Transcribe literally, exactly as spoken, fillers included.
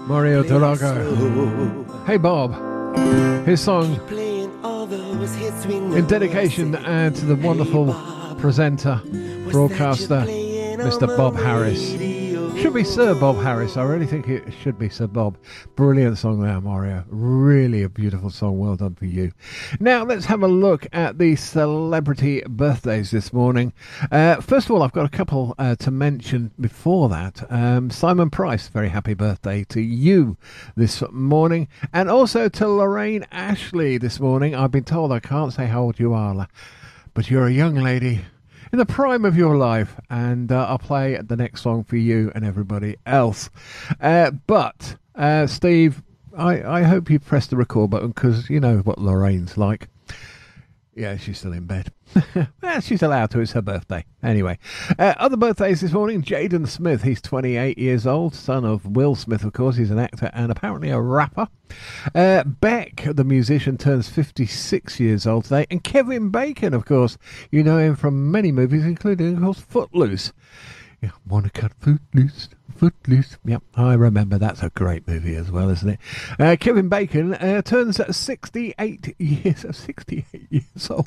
Mario Durago. Hey Bob. His song in dedication uh, to the wonderful presenter, broadcaster, Mister Bob Harris. Should be Sir Bob Harris. I really think it should be Sir Bob. Brilliant song there, Mario. Really a beautiful song. Well done for you. Now, let's have a look at the celebrity birthdays this morning. Uh, first of all, I've got a couple uh, to mention before that. Um, Simon Price, very happy birthday to you this morning. And also to Lorraine Ashley this morning. I've been told I can't say how old you are, but you're a young lady in the prime of your life, and uh, I'll play the next song for you and everybody else. Uh, but, uh, Steve, I, I hope you pressed the record button, because you know what Lorraine's like. Yeah, she's still in bed. Well, she's allowed to. It's her birthday. Anyway, uh, other birthdays this morning. Jaden Smith. He's twenty-eight years old. Son of Will Smith, of course. He's an actor and apparently a rapper. Uh, Beck, the musician, turns fifty-six years old today. And Kevin Bacon, of course. You know him from many movies, including, of course, Footloose. Yeah, wanna cut Footloose, Footloose. Yep, I remember. That's a great movie as well, isn't it? Uh, Kevin Bacon uh, turns sixty-eight years, sixty-eight years old